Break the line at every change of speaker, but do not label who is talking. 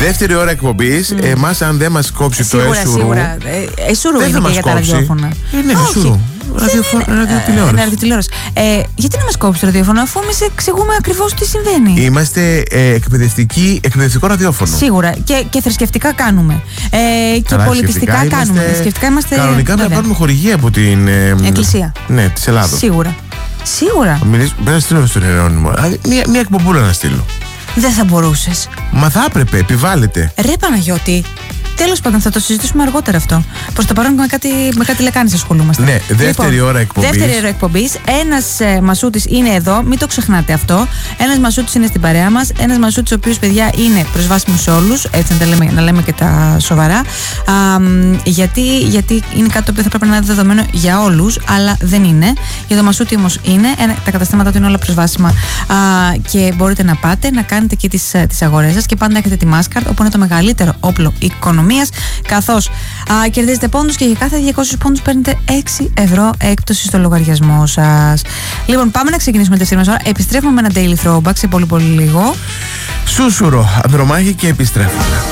Δεύτερη ώρα εκπομπής. Εμάς, αν δεν μας κόψει το εσουρού.
Σίγουρα. Εσουρού είναι και για τα ραδιόφωνα.
Ναι, εσουρού.
Ραδιοτηλεόραση. Γιατί να μας κόψει το ραδιόφωνο, αφού εμείς εξηγούμε ακριβώς τι συμβαίνει.
Είμαστε εκπαιδευτικό ραδιόφωνο.
Σίγουρα. Και θρησκευτικά κάνουμε. Και πολιτιστικά κάνουμε. Θρησκευτικά είμαστε.
Κανονικά να πάρουμε χορηγία από την
Εκκλησία.
Ναι, της Ελλάδος.
Σίγουρα. Πρέπει
να στείλω στον Ιερώνυμο. Μια εκπομπούλα να στείλω.
Δεν θα μπορούσες.
Μα θα έπρεπε, επιβάλλεται.
Ρε Παναγιώτη. Τέλος πάντων, θα το συζητήσουμε αργότερα αυτό. Προς το παρόν με κάτι λεκάνης ασχολούμαστε.
Ναι, δεύτερη ώρα εκπομπής.
Δεύτερη ώρα εκπομπής. Ένας Μασούτης είναι εδώ, μην το ξεχνάτε αυτό. Ένας Μασούτης είναι στην παρέα μας. Ένας Μασούτης, ο οποίος, παιδιά, είναι προσβάσιμος σε όλους. Έτσι να λέμε και τα σοβαρά. Γιατί είναι κάτι το οποίο θα πρέπει να είναι δεδομένο για όλους, αλλά δεν είναι. Για το Μασούτη όμως είναι. Τα καταστήματα του είναι όλα προσβάσιμα και μπορείτε να πάτε, να κάνετε και τις αγορές σας και πάντα έχετε τη Mastercard, όπου είναι το μεγαλύτερο όπλο οικονομίας. Καθώς κερδίζετε πόντους και για κάθε 200 πόντους παίρνετε 6 ευρώ έκπτωση στο λογαριασμό σας. Λοιπόν, πάμε να ξεκινήσουμε τη δεύτερη μας ώρα. Επιστρέφουμε με ένα daily throwback σε πολύ λίγο.
Σούσουρο, Ανδρομάχη και επιστρέφουμε.